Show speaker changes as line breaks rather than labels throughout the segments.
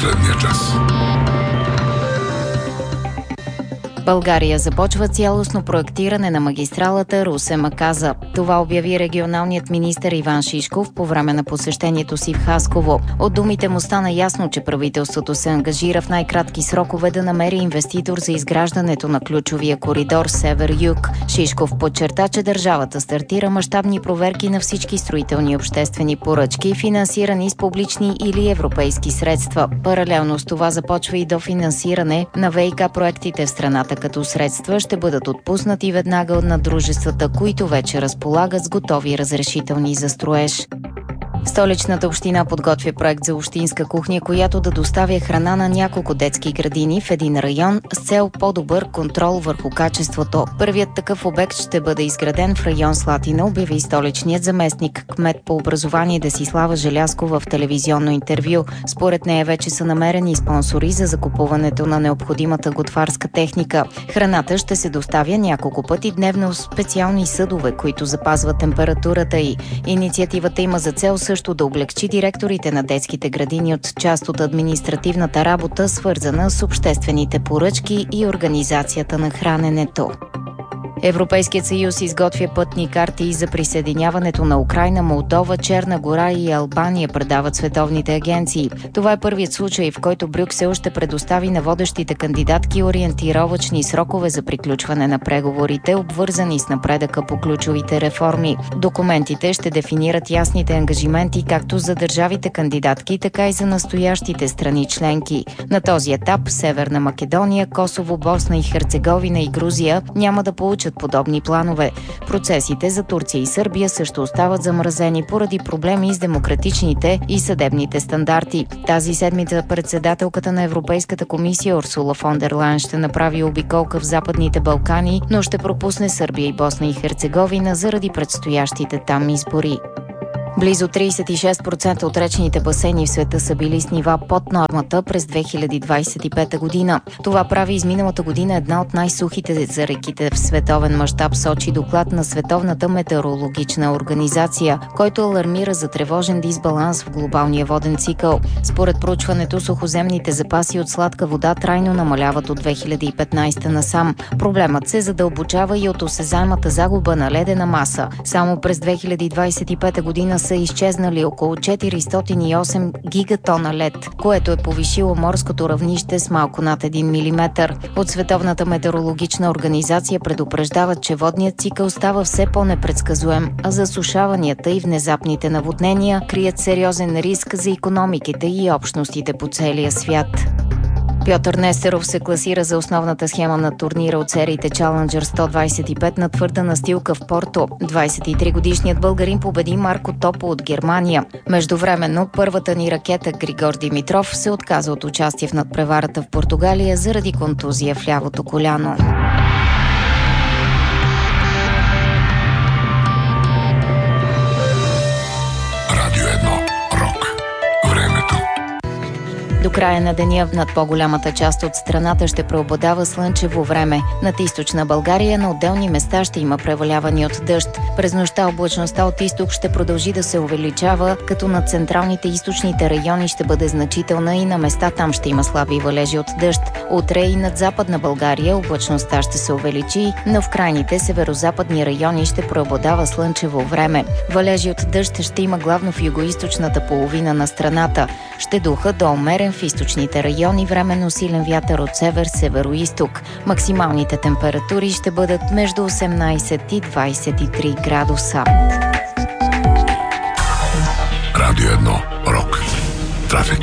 последния час.
България започва цялостно проектиране на магистралата Русе-Маказа. Това обяви регионалният министър Иван Шишков по време на посещението си в Хасково. От думите му стана ясно, че правителството се ангажира в най-кратки срокове да намери инвеститор за изграждането на ключовия коридор Север-Юг. Шишков подчерта, че държавата стартира мащабни проверки на всички строителни и обществени поръчки, финансирани с публични или европейски средства. Паралелно с това започва и дофинансиране на ВиК проектите в страната, като средства ще бъдат отпуснати веднага на дружествата, които вече разполагат с готови разрешителни за строеж. Столичната община подготвя проект за общинска кухня, която да доставя храна на няколко детски градини в един район с цел по-добър контрол върху качеството. Първият такъв обект ще бъде изграден в район Слатина, обяви столичният заместник кмет по образование Десислава Желязкова в телевизионно интервю. Според нея вече са намерени спонсори за закупуването на необходимата готварска техника. Храната ще се доставя няколко пъти дневно в специални съдове, които запазват температурата й. Инициативата има за цел също да облегчи директорите на детските градини от част от административната работа, свързана с обществените поръчки и организацията на храненето. Европейският съюз изготвя пътни карти за присъединяването на Украйна, Молдова, Черна гора и Албания, предават световните агенции. Това е първият случай, в който Брюксел ще предостави на водещите кандидатки ориентировъчни срокове за приключване на преговорите, обвързани с напредъка по ключовите реформи. Документите ще дефинират ясните ангажименти както за държавите кандидатки, така и за настоящите страни членки. На този етап Северна Македония, Косово, Босна и Херцеговина и Грузия няма да получат подобни планове. Процесите за Турция и Сърбия също остават замразени поради проблеми с демократичните и съдебните стандарти. Тази седмица председателката на Европейската комисия Урсула фон дер Лайен ще направи обиколка в Западните Балкани, но ще пропусне Сърбия и Босна и Херцеговина заради предстоящите там избори. Близо 36% от речните басейни в света са били с нива под нормата през 2025 година. Това прави изминалата година една от най-сухите за реките в световен мащаб, сочи доклад на Световната метеорологична организация, който алармира за тревожен дисбаланс в глобалния воден цикъл. Според проучването, сухоземните запаси от сладка вода трайно намаляват от 2015 насам. Проблемът се задълбочава и от осезаемата загуба на ледена маса. Само през 2025 година са изчезнали около 408 гигатона лед, което е повишило морското равнище с малко над 1 милиметър. От Световната метеорологична организация предупреждават, че водният цикъл става все по-непредсказуем, а засушаванията и внезапните наводнения крият сериозен риск за икономиките и общностите по целия свят. Пьотър Нестеров се класира за основната схема на турнира от сериите Challenger 125 на твърда настилка в Порто. 23-годишният българин победи Марко Топо от Германия. Междувременно, първата ни ракета Григор Димитров се отказа от участие в надпреварата в Португалия заради контузия в лявото коляно.
Радио 1. Рок. Времето.
До края на деня над по-голямата част от страната ще преобладава слънчево време. Над източна България на отделни места ще има преваляване от дъжд. През нощта облачността от изток ще продължи да се увеличава, като над централните и източните райони ще бъде значителна и на места там ще има слаби валежи от дъжд. Утре и над Западна България облачността ще се увеличи, но в крайните северозападни райони ще преобладава слънчево време. Валежи от дъжд ще има главно в югоизточната половина на страната. Ще духа до умерен в източните райони, временно силен вятър от север, северо-изток. Максималните температури ще бъдат между 18 и 23 градуса.
Радио 1. Рок. Трафик.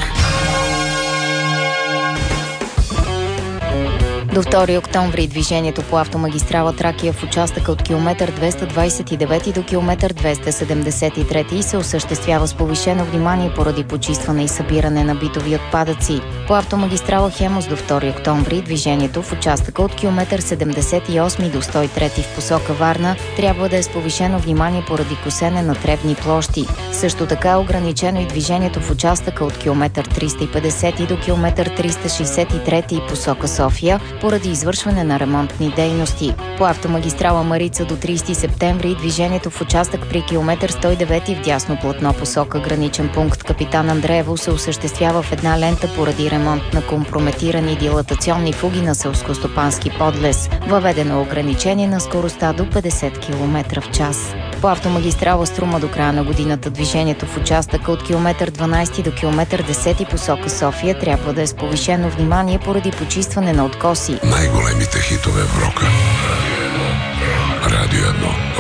До 2 октомври движението по автомагистрала Тракия в участъка от километър 229 до километър 273 се осъществява с повишено внимание поради почистване и събиране на битови отпадъци. По автомагистрала Хемус до 2 октомври движението в участъка от километър 78 до 103 в посока Варна трябва да е с повишено внимание поради косене на тревни площи. Също така ограничено и движението в участъка от километър 350 до километър 363 посока София, поради извършване на ремонтни дейности. По автомагистрала Марица до 30 септември движението в участък при километър 109 в дясно платно посока граничен пункт Капитан Андреево се осъществява в една лента поради ремонт на компрометирани дилатационни фуги на селскостопански подлез. Въведено е ограничение на скоростта до 50 км в час. По автомагистрала Струма до края на годината движението в участъка от километър 12 до километър 10 посока София трябва да е с повишено внимание поради почистване на откоси.
Най-големите хитове в рока. Радио 1.